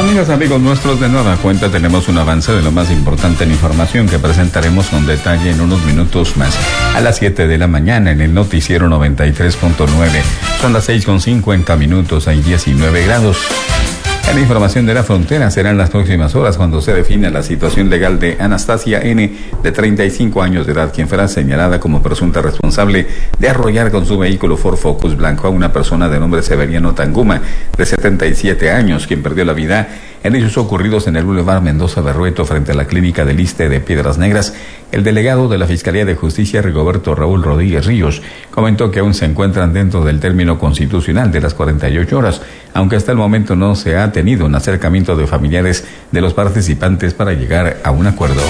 Amigas, amigos nuestros, de nueva cuenta tenemos un avance de lo más importante en información que presentaremos con detalle en unos minutos más. A las 7 de la mañana en el noticiero 93.9. Son las 6:50 minutos, hay 19 grados. En la información de la frontera serán las próximas horas cuando se defina la situación legal de Anastasia N., de 35 años de edad, quien fuera señalada como presunta responsable de arrollar con su vehículo Ford Focus blanco a una persona de nombre Severiano Tanguma, de 77 años, quien perdió la vida en hechos ocurridos en el Boulevard Mendoza Berrueto frente a la clínica del ISSSTE de Piedras Negras. El delegado de la Fiscalía de Justicia, Rigoberto Raúl Rodríguez Ríos, comentó que aún se encuentran dentro del término constitucional de las 48 horas, aunque hasta el momento no se ha tenido un acercamiento de familiares de los participantes para llegar a un acuerdo.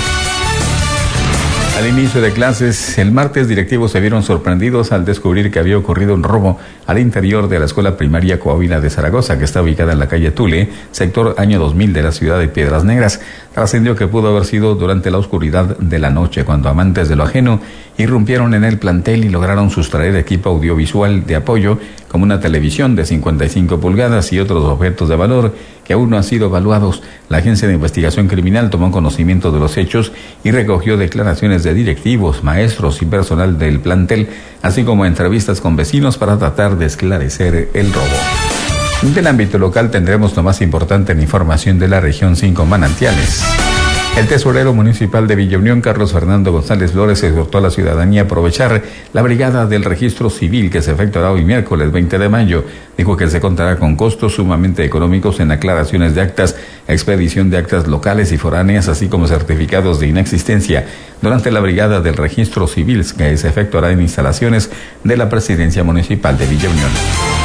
Al inicio de clases, el martes, directivos se vieron sorprendidos al descubrir que había ocurrido un robo al interior de la escuela primaria Coahuila de Zaragoza, que está ubicada en la calle Tule, sector año 2000 de la ciudad de Piedras Negras. Trascendió que pudo haber sido durante la oscuridad de la noche, cuando amantes de lo ajeno irrumpieron en el plantel y lograron sustraer equipo audiovisual de apoyo, como una televisión de 55 pulgadas y otros objetos de valor que aún no han sido evaluados. La Agencia de Investigación Criminal tomó conocimiento de los hechos y recogió declaraciones de directivos, maestros y personal del plantel, así como entrevistas con vecinos para tratar de esclarecer el robo. Del ámbito local tendremos lo más importante en información de la región 5 Manantiales. El tesorero municipal de Villa Unión, Carlos Fernando González Flores, exhortó a la ciudadanía a aprovechar la brigada del registro civil que se efectuará hoy miércoles 20 de mayo. Dijo que se contará con costos sumamente económicos en aclaraciones de actas, expedición de actas locales y foráneas, así como certificados de inexistencia durante la brigada del registro civil que se efectuará en instalaciones de la presidencia municipal de Villa Unión.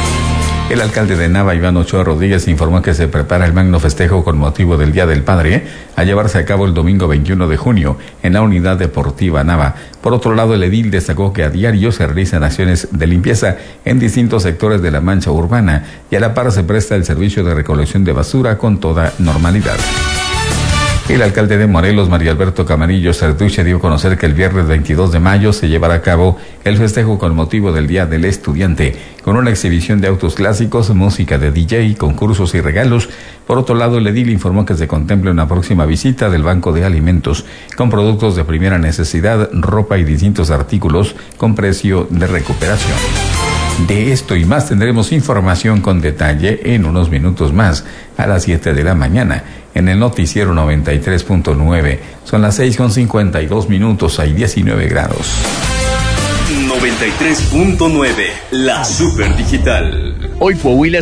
El alcalde de Nava, Iván Ochoa Rodríguez, informó que se prepara el magno festejo con motivo del Día del Padre, a llevarse a cabo el domingo 21 de junio en la Unidad Deportiva Nava. Por otro lado, el edil destacó que a diario se realizan acciones de limpieza en distintos sectores de la mancha urbana y a la par se presta el servicio de recolección de basura con toda normalidad. El alcalde de Morelos, Mario Alberto Camarillo Certuche, dio a conocer que el viernes 22 de mayo se llevará a cabo el festejo con motivo del Día del Estudiante, con una exhibición de autos clásicos, música de DJ, concursos y regalos. Por otro lado, el edil informó que se contempla una próxima visita del Banco de Alimentos, con productos de primera necesidad, ropa y distintos artículos con precio de recuperación. De esto y más tendremos información con detalle en unos minutos más, a las 7 de la mañana, en el noticiero 93.9. Son las 6:52 minutos, hay 19 grados. 93.9, la super digital. Hoy Coahuila